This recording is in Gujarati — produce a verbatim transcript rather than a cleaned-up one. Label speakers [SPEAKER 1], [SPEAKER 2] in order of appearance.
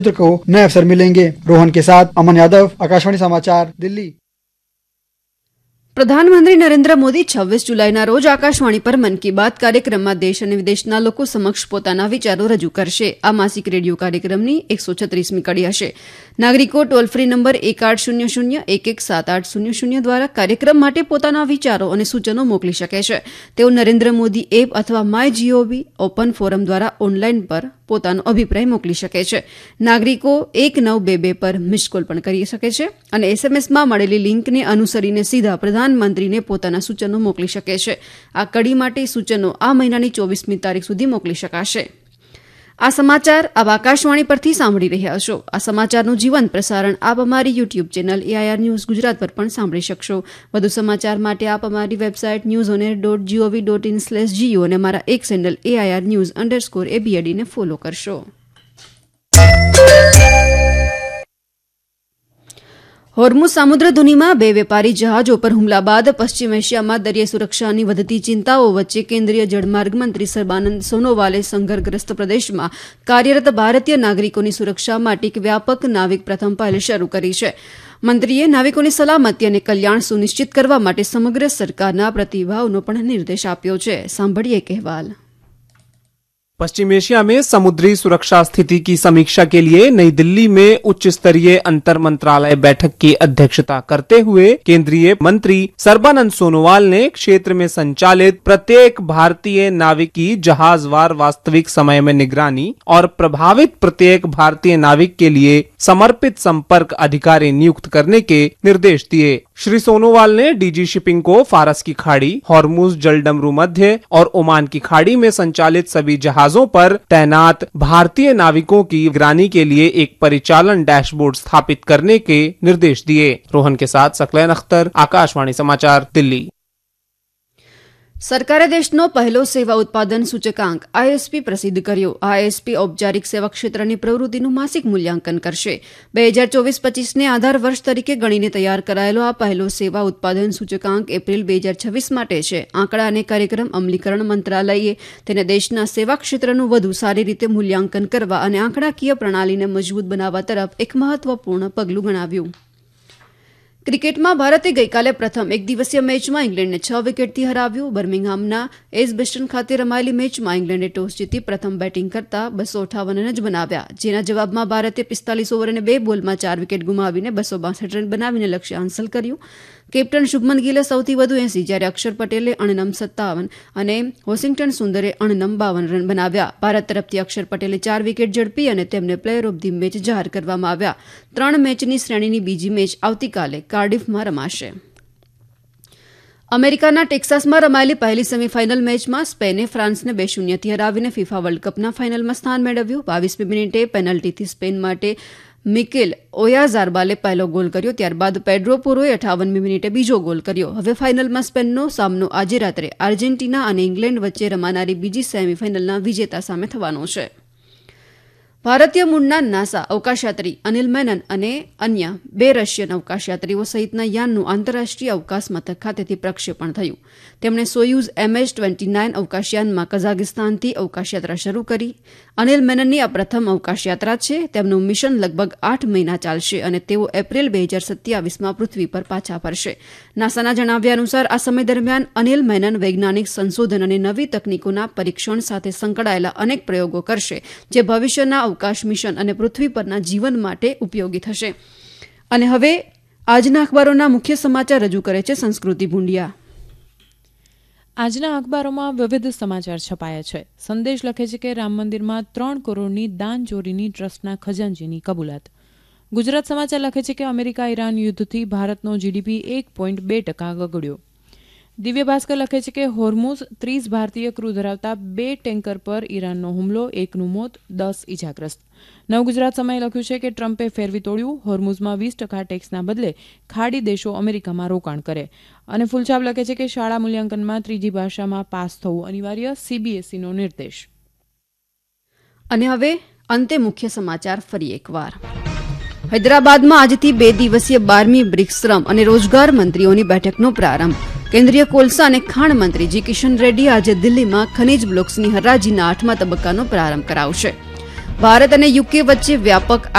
[SPEAKER 1] को नए अवसर मिलेंगे। रोहन के साथ अमन यादव, आकाशवाणी समाचार, दिल्ली।
[SPEAKER 2] પ્રધાનમંત્રી નરેન્દ્ર મોદી છવ્વીસ જુલાઈના રોજ આકાશવાણી પર મન કી બાત કાર્યક્રમમાં દેશ અને વિદેશના લોકો સમક્ષ પોતાના વિચારો રજૂ કરશે. આ માસિક રેડિયો કાર્યક્રમની એકસો છત્રીસમી કડી હશે. નાગરિકો ટોલ ફ્રી નંબર એક આઠ શૂન્ય શૂન્ય એક એક સાત આઠ શૂન્ય શૂન્ય દ્વારા કાર્યક્રમ માટે પોતાના વિચારો અને સૂચનો મોકલી શકે છે. તેઓ નરેન્દ્ર મોદી એપ અથવા માય જીઓવી ઓપન ફોરમ દ્વારા ઓનલાઈન પર પોતાનો અભિપ્રાય મોકલી શકે છે. નાગરિકો એક નવ બે બે પર મિસ કોલ પણ કરી શકે છે અને એસએમએસમાં મળેલી લિંકને અનુસરીને સીધા પ્રધાનમંત્રીને પોતાના સૂચનો મોકલી શકે છે. આ કડી માટે સૂચનો આ મહિનાની ચોવીસમી તારીખ સુધી મોકલી શકાશે. આ સમાચાર આપ આકાશવાણી પરથી સાંભળી રહ્યા છો. આ સમાચારનું જીવંત પ્રસારણ આપ અમારી YouTube channel AIR news Gujarat પર પણ સાંભળી શકશો. વધુ સમાચાર માટે આપ અમારી website news on air dot GOV dot in slash Jio અને અમારા એક sandal AIR news underscore એબીએડીને follow કરશો. હોર્મુઝ સામુદ્રધુનીમાં બે વેપારી જહાજો પર હુમલા બાદ પશ્ચિમ એશિયામાં દરિયાઈ સુરક્ષાની વધતી ચિંતાઓ વચ્ચે કેન્દ્રીય જળમાર્ગ મંત્રી સર્બાનંદ સોનોવાલે સંઘર્ષગ્રસ્ત પ્રદેશમાં કાર્યરત ભારતીય નાગરિકોની સુરક્ષા માટે એક વ્યાપક નાવિક પ્રથમ પહેલ શરૂ કરી છે. મંત્રીએ નાવિકોની સલામતી અને કલ્યાણ સુનિશ્ચિત કરવા માટે સમગ્ર સરકારના પ્રતિભાવનો પણ નિર્દેશ આપ્યો છે. સાંભળીએ અહેવાલ.
[SPEAKER 3] पश्चिम एशिया में समुद्री सुरक्षा स्थिति की समीक्षा के लिए नई दिल्ली में उच्च स्तरीय अंतर मंत्रालय बैठक की अध्यक्षता करते हुए केंद्रीय मंत्री सर्बानंद सोनोवाल ने क्षेत्र में संचालित प्रत्येक भारतीय नाविक की जहाजवार वास्तविक समय में निगरानी और प्रभावित प्रत्येक भारतीय नाविक के लिए समर्पित संपर्क अधिकारी नियुक्त करने के निर्देश दिए. श्री सोनोवाल ने डीजी शिपिंग को फारस की खाड़ी, हॉर्मुज जलडमरू मध्य और ओमान की खाड़ी में संचालित सभी जहाजों पर तैनात भारतीय नाविकों की निगरानी के लिए एक परिचालन डैशबोर्ड स्थापित करने के निर्देश दिए. रोहन के साथ सकलैन अख्तर, आकाशवाणी समाचार, दिल्ली.
[SPEAKER 2] સરકારે દેશનો પહેલો સેવા ઉત્પાદન સૂચકાંક આઈએસપી પ્રસિદ્ધ કર્યો. આઈએસપી ઔપચારિક સેવા ક્ષેત્રની પ્રવૃત્તિનું માસિક મૂલ્યાંકન કરશે. બે હજાર ચોવીસ પચીસને આધાર વર્ષ તરીકે ગણીને તૈયાર કરાયેલો આ પહેલો સેવા ઉત્પાદન સૂચકાંક એપ્રિલ બે હજાર છવ્વીસ માટે છે. આંકડા અને કાર્યક્રમ અમલીકરણ મંત્રાલયે તેને દેશના સેવા ક્ષેત્રનું વધુ સારી રીતે મૂલ્યાંકન કરવા અને આંકડાકીય પ્રણાલીને મજબૂત બનાવવા તરફ એક મહત્વપૂર્ણ પગલું ગણાવ્યું. ક્રિકેટમાં ભારતે ગઈકાલે પ્રથમ એક દિવસીય મેચમાં ઇંગ્લેન્ડને છ વિકેટથી હરાવ્યું. બર્મિંગહામના એજબેસ્ટન ખાતે રમાયેલી મેચમાં ઇંગ્લેન્ડે ટોસ જીતી પ્રથમ બેટિંગ કરતા બસો અઠાવન રન જ બનાવ્યા, જેના જવાબમાં ભારતે પિસ્તાલીસ ઓવર અને બે બોલમાં ચાર વિકેટ ગુમાવીને બસો બાસઠ રન બનાવીને લક્ષ્ય હાંસલ કર્યું. કેપ્ટન શુભમન ગિલે સૌથી વધુ એસી, જ્યારે અક્ષર પટેલે અણનમ સત્તાવન અને વોશિંગ્ટન સુંદરે અણનમ બાવન રન બનાવ્યા. ભારત તરફથી અક્ષર પટેલે ચાર વિકેટ ઝડપી અને તેમને પ્લેયર ઓફ ધી મેચ જાહેર કરવામાં આવ્યા. ત્રણ મેચની શ્રેણીની બીજી મેચ આવતીકાલે કાર્ડિફમાં રમાશે. અમેરિકાના ટેક્સાસમાં રમાયેલી પહેલી સેમીફાઇનલ મેચમાં સ્પેને ફ્રાન્સને બે શૂન્યથી હરાવીને ફિફા વર્લ્ડ કપના ફાઇનલમાં સ્થાન મેળવ્યું. બાવીસમી મિનિટે પેનલ્ટીથી સ્પેન માટે મિકેલ ઓયાઝારબાલે પહેલો ગોલ કર્યો. ત્યારબાદ પેડ્રો પોરોએ અઠાવનમી મિનિટે બીજો ગોલ કર્યો. હવે ફાઇનલમાં સ્પેનનો સામનો આજે રાત્રે આર્જેન્ટિના અને ઇંગ્લેન્ડ વચ્ચે રમાનારી બીજી સેમીફાઇનલના વિજેતા સામે થવાનો છે. ભારતીય મૂળના નાસા અવકાશયાત્રી અનિલ મેનન અને અન્ય બે રશિયન અવકાશયાત્રીઓ સહિતના યાનનું આંતરરાષ્ટ્રીય અવકાશ મથક ખાતેથી પ્રક્ષેપણ થયું. તેમણે સોયુઝ એમએચ ટ્વેન્ટી નાઇન અવકાશયાનમાં કઝાકિસ્તાનથી અવકાશયાત્રા શરૂ કરી. અનિલ મેનનની આ પ્રથમ અવકાશયાત્રા છે. તેમનું મિશન લગભગ આઠ મહિના ચાલશે અને તેઓ એપ્રિલ બે હજાર સત્યાવીસમાં પૃથ્વી પર પાછા ફરશે. નાસાના જણાવ્યા અનુસાર આ સમય દરમિયાન અનિલ મેનન વૈજ્ઞાનિક સંશોધન અને નવી તકનીકોના પરીક્ષણ સાથે સંકળાયેલા અનેક પ્રયોગો કરશે, જે ભવિષ્યના અવકાશ મિશન અને પૃથ્વી પરના જીવન માટે ઉપયોગી થશે. અને હવે આજના અખબારોના મુખ્ય સમાચાર રજૂ કરે છે સંસ્કૃતિ ભુંડિયા.
[SPEAKER 4] આજના અખબારોમાં વિવિધ સમાચાર છપાયા છે. સંદેશ લખે છે કે રામ મંદિરમાં ત્રણ કરોડની દાન ચોરીની ટ્રસ્ટના ખજાનચીની કબૂલાત. ગુજરાત સમાચાર લખે છે કે અમેરિકા ઈરાન યુદ્ધથી ભારતનો જીડીપી એક પોઈન્ટ બે ટકા ગગડ્યો. દિવ્ય ભાસ્કર લખે છે કે હોર્મુઝ ત્રીસ ભારતીય ક્રૂ ધરાવતા બે ટેન્કર પર ઈરાનનો હુમલો, એકનું મોત, દસ ઇજાગ્રસ્ત. નવ ગુજરાત સમયે લખ્યું છે કે ટ્રમ્પે ફેરવી તોડ્યું, હોર્મુઝમાં વીસ ટકા ટેક્સના બદલે ખાડી દેશો અમેરિકામાં રોકાણ કરે. અને ફૂલછાપ લખે છે કે શાળા મૂલ્યાંકનમાં ત્રીજી ભાષામાં પાસ થવું અનિવાર્ય, સીબીએસઈનો નિર્દેશ.
[SPEAKER 2] અને હવે અંતે મુખ્ય સમાચાર ફરી એકવાર. હૈદરાબાદમાં આજથી બે દિવસીય બારમી બ્રિક્સ શ્રમ અને રોજગાર મંત્રીઓની બેઠકનો પ્રારંભ. કેન્દ્રીય કોલસા અને ખાણ મંત્રી જી કિશન રેડ્ડી આજે દિલ્હીમાં ખનીજ બ્લોક્સની હરાજીના આઠમા તબક્કાનો પ્રારંભ કરાવશે. ભારત અને યુકે વચ્ચે વ્યાપક